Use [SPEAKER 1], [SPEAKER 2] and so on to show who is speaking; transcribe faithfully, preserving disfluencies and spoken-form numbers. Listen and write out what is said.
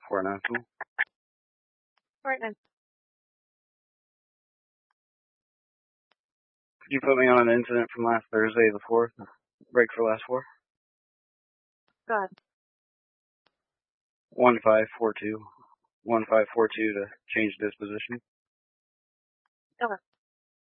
[SPEAKER 1] Four nine two.
[SPEAKER 2] Four nine.
[SPEAKER 1] Could you put me on an incident from last Thursday, the fourth? Break for last four.
[SPEAKER 2] Go ahead.
[SPEAKER 1] One five four two. One five four two to change disposition.
[SPEAKER 2] Okay.